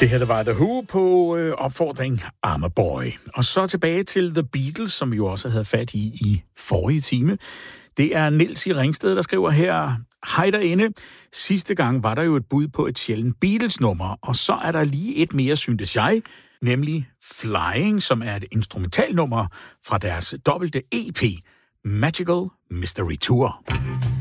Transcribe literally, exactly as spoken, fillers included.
Det her, der var The Who på øh, opfordring I'm a Boy. Og så tilbage til The Beatles, som vi jo også havde fat i i forrige time. Det er Niels i Ringsted, der skriver her: hej derinde. Sidste gang var der jo et bud på et sjældent Beatles-nummer, og så er der lige et mere, syntes jeg, nemlig Flying, som er et instrumentalnummer fra deres dobbelte E P, Magical Mystery Tour.